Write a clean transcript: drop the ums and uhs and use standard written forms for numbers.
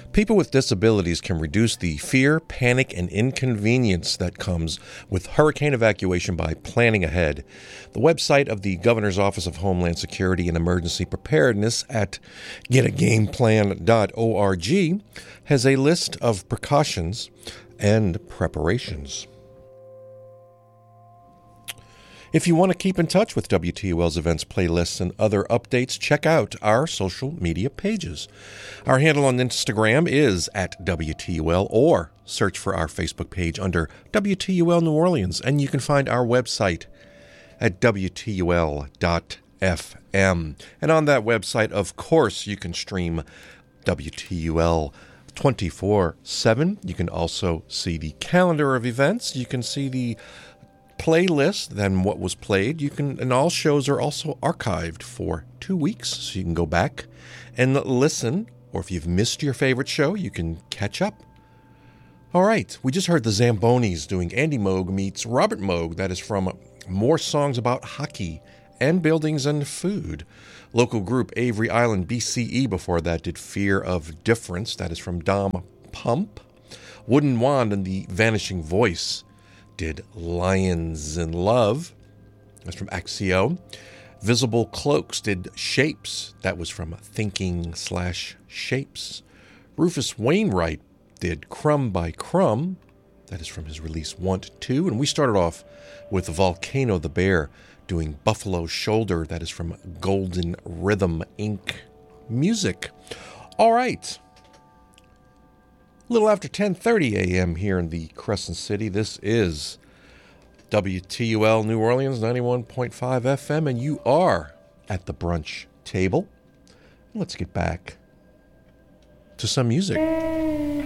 People with disabilities can reduce the fear, panic, and inconvenience that comes with hurricane evacuation by planning ahead. The website of the Governor's Office of Homeland Security and Emergency Preparedness at getagameplan.org has a list of precautions and preparations. If you want to keep in touch with WTUL's events playlists and other updates, check out our social media pages. Our handle on Instagram is at WTUL, or search for our Facebook page under WTUL New Orleans, and you can find our website at WTUL.FM. And on that website, of course, you can stream WTUL 24/7. You can also see the calendar of events. You can see the playlist than what was played. And all shows are also archived for 2 weeks, so you can go back and listen, or if you've missed your favorite show, you can catch up. All right, we just heard the Zambonis doing Andy Moog meets Robert Moog. That is from More Songs About Hockey and Buildings and Food. Local group Avery Island BCE before that did Fear of Difference. That is from Dom Pump. Wooden Wand and the Vanishing Voice did Lions in Love. That's from Axio. Visible Cloaks did Shapes. That was from Thinking/Shapes. Rufus Wainwright did Crumb by Crumb. That is from his release Want To. And we started off with Volcano the Bear doing Buffalo Shoulder. That is from Golden Rhythm Inc. Music. All right. A little after 10:30 a.m. here in the Crescent City. This is WTUL New Orleans 91.5 FM, and you are at the brunch table. Let's get back to some music.